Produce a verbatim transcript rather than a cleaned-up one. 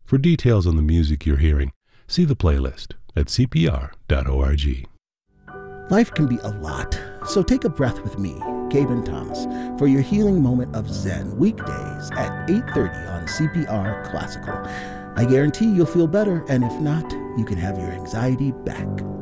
For details on the music you're hearing, see the playlist at c p r dot org. Life can be a lot, so take a breath with me, Gaben Thomas, for your healing moment of Zen, weekdays at eight thirty on C P R Classical. I guarantee you'll feel better, and if not, you can have your anxiety back.